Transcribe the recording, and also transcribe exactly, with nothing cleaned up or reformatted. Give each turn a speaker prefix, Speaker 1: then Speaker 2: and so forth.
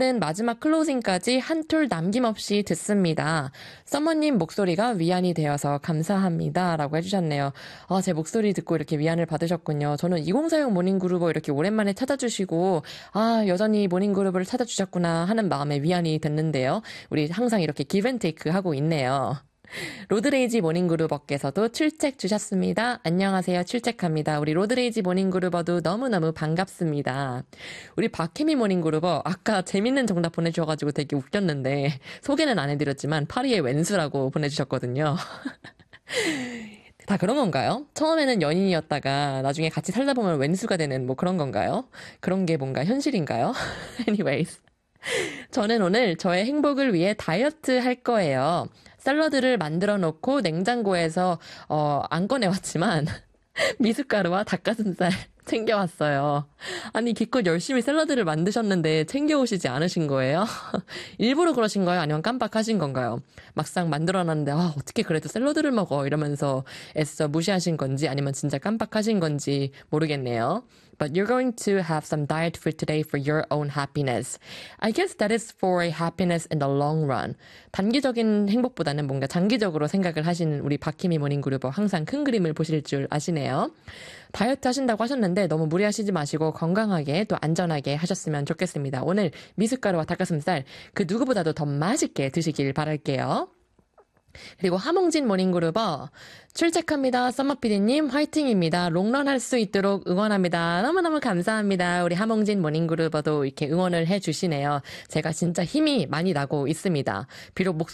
Speaker 1: 오늘은 마지막 클로징까지 한 툴 남김없이 듣습니다. 서머님 목소리가 위안이 되어서 감사합니다. 라고 해주셨네요. 아, 제 목소리 듣고 이렇게 위안을 받으셨군요. 저는 이공사육 모닝그룹을 이렇게 오랜만에 찾아주시고 아, 여전히 모닝그룹을 찾아주셨구나 하는 마음에 위안이 됐는데요. 우리 항상 이렇게 기브앤테이크 하고 있네요. 로드레이지 모닝그루버께서도 출첵 주셨습니다. 안녕하세요. 출첵합니다. 우리 로드레이지 모닝그루버도 너무너무 반갑습니다. 우리 박혜미 모닝그루버 아까 재밌는 정답 보내주셔가지고 되게 웃겼는데 소개는 안 해드렸지만 파리의 왼수라고 보내주셨거든요. 다 그런 건가요? 처음에는 연인이었다가 나중에 같이 살다 보면 왼수가 되는 뭐 그런 건가요? 그런 게 뭔가 현실인가요? Anyways. 저는 오늘 저의 행복을 위해 다이어트 할 거예요. 샐러드를 만들어 놓고 냉장고에서 어, 안 꺼내왔지만 미숫가루와 닭가슴살 챙겨왔어요. 아니 기껏 열심히 샐러드를 만드셨는데 챙겨오시지 않으신 거예요? 일부러 그러신 거예요? 아니면 깜빡하신 건가요? 막상 만들어놨는데 아, 어떻게 그래도 샐러드를 먹어 이러면서 애써 무시하신 건지 아니면 진짜 깜빡하신 건지 모르겠네요. But you're going to have some diet food today for your own happiness. I guess that is for a happiness in the long run. 단기적인 행복보다는 뭔가 장기적으로 생각을 하시는 우리 박희미 모닝그룹버 항상 큰 그림을 보실 줄 아시네요. 다이어트 하신다고 하셨는데 너무 무리하시지 마시고 건강하게 또 안전하게 하셨으면 좋겠습니다. 오늘 미숫가루와 닭가슴살 그 누구보다도 더 맛있게 드시길 바랄게요. 그리고 하몽진 모닝그룹버 출첵합니다. 썸머피디님 화이팅입니다. 롱런 할 수 있도록 응원합니다. 너무너무 감사합니다. 우리 하몽진 모닝그룹버도 이렇게 응원을 해주시네요. 제가 진짜 힘이 많이 나고 있습니다. 비록 목소리